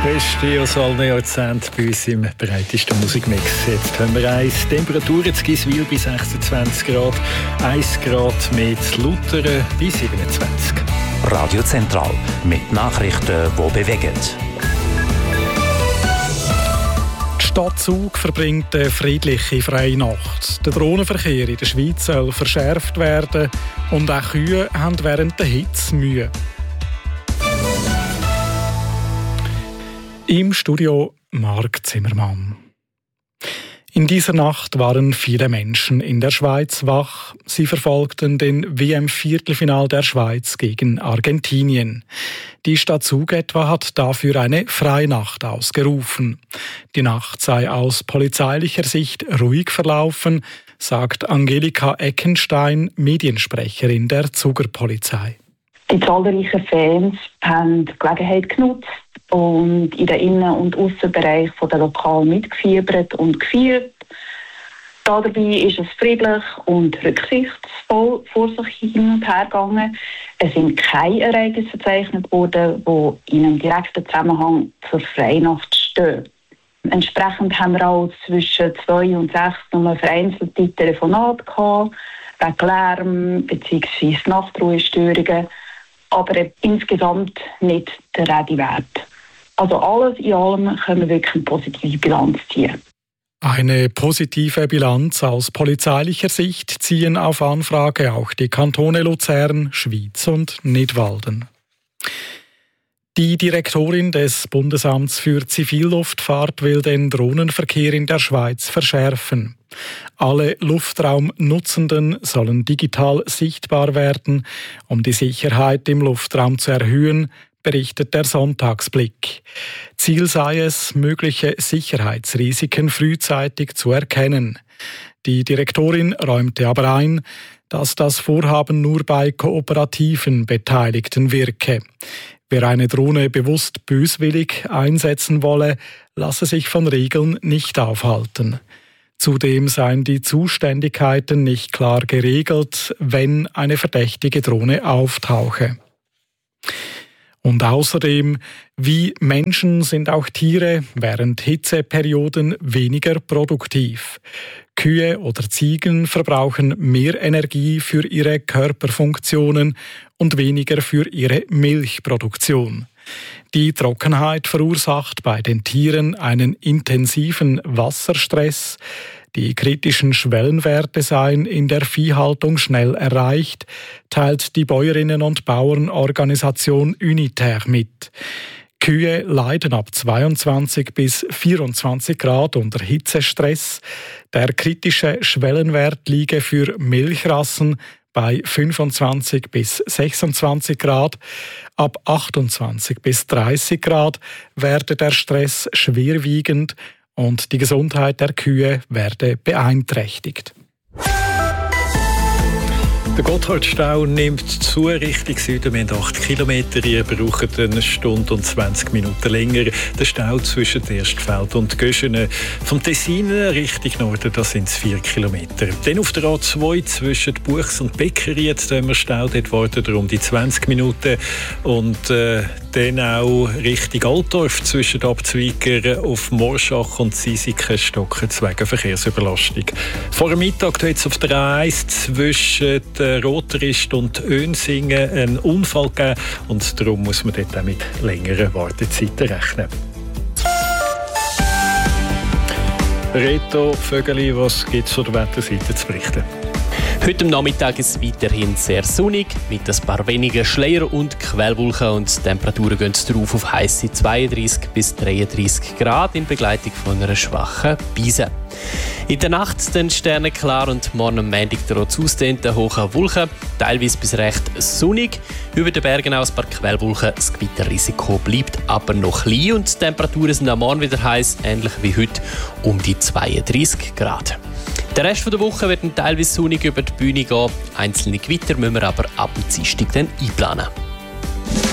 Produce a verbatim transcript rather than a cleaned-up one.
Beste aus allen Jahrzehnten bei uns im breitesten Musikmix. Jetzt haben wir eins. Temperaturen in Giswil bei sechsundzwanzig Grad, eins Grad mit Luthern bei siebenundzwanzig. Radio Zentral mit Nachrichten, die bewegen. Die Stadt Zug verbringt eine friedliche Freinacht. Der Drohnenverkehr in der Schweiz soll verschärft werden und auch Kühe haben während der Hitze Mühe. Im Studio Marc Zimmermann. In dieser Nacht waren viele Menschen in der Schweiz wach. Sie verfolgten den W M-Viertelfinal der Schweiz gegen Argentinien. Die Stadt Zug etwa hat dafür eine Freinacht ausgerufen. Die Nacht sei aus polizeilicher Sicht ruhig verlaufen, sagt Angelika Eckenstein, Mediensprecherin der Zuger Polizei. Die zahlreichen Fans haben die Gelegenheit genutzt und in den Innen- und Aussenbereich der Lokale mitgefiebert und gefeiert. Dabei ist es friedlich und rücksichtsvoll vor sich hin und her gegangen. Es sind keine Ereignisse verzeichnet worden, die in einem direkten Zusammenhang zur Freinacht stehen. Entsprechend haben wir auch zwischen zwei und sechs nur vereinzelte Telefonate gehabt, wegen Lärm bzw. Nachtruhestörungen, aber insgesamt nicht der Rede wert. Also alles in allem können wir wirklich eine positive Bilanz ziehen. Eine positive Bilanz aus polizeilicher Sicht ziehen auf Anfrage auch die Kantone Luzern, Schwyz und Nidwalden. Die Direktorin des Bundesamts für Zivilluftfahrt will den Drohnenverkehr in der Schweiz verschärfen. Alle Luftraumnutzenden sollen digital sichtbar werden, um die Sicherheit im Luftraum zu erhöhen, berichtet der Sonntagsblick. Ziel sei es, mögliche Sicherheitsrisiken frühzeitig zu erkennen. Die Direktorin räumte aber ein, dass das Vorhaben nur bei kooperativen Beteiligten wirke. Wer eine Drohne bewusst böswillig einsetzen wolle, lasse sich von Regeln nicht aufhalten. Zudem seien die Zuständigkeiten nicht klar geregelt, wenn eine verdächtige Drohne auftauche. Und außerdem, wie Menschen sind auch Tiere während Hitzeperioden weniger produktiv. Kühe oder Ziegen verbrauchen mehr Energie für ihre Körperfunktionen und weniger für ihre Milchproduktion. Die Trockenheit verursacht bei den Tieren einen intensiven Wasserstress. Die kritischen Schwellenwerte seien in der Viehhaltung schnell erreicht, teilt die Bäuerinnen- und Bauernorganisation Unitaire mit. Kühe leiden ab zweiundzwanzig bis vierundzwanzig Grad unter Hitzestress. Der kritische Schwellenwert liege für Milchrassen bei fünfundzwanzig bis sechsundzwanzig Grad. Ab achtundzwanzig bis dreißig Grad werde der Stress schwerwiegend und die Gesundheit der Kühe werde beeinträchtigt. Der Gotthardstau nimmt zu Richtung Süden. Wir haben acht Kilometer. Ihr braucht eine Stunde und zwanzig Minuten länger. Der Stau zwischen Erstfeld und Göschenen. Vom Tessin Richtung Norden, das sind es vier Kilometer. Dann auf der A zwei zwischen Buchs und Beckeried, da haben wir Stau. Dort warten wir um die zwanzig Minuten. Und äh, dann auch Richtung Altdorf zwischen Abzweiger auf Morschach und Sisiken stocken wegen Verkehrsüberlastung. Vor dem Mittag hat es auf der A eins zwischen Roterist und Önsingen einen Unfall gegeben und darum muss man dort auch mit längeren Wartezeiten rechnen. Reto Vögeli, was gibt es von der Wetterseite zu berichten? Heute am Nachmittag ist es weiterhin sehr sonnig, mit ein paar wenigen Schleier und Quellwolken und die Temperaturen gehen drauf auf heisse zweiunddreißig bis dreiunddreißig Grad in Begleitung von einer schwachen Brise. In der Nacht dann Sterne klar und morgen am Montag trotz ausdehnter hoher Wolken, teilweise bis recht sonnig. Über den Bergen aus ein paar Quellwolken, das Gewitterrisiko bleibt aber noch klein und die Temperaturen sind am Morgen wieder heiß, ähnlich wie heute, um die zweiunddreißig Grad. Der Rest der Woche wird dann teilweise sonnig über die Bühne gehen. Einzelne Gewitter müssen wir aber ab dem Dienstag dann einplanen.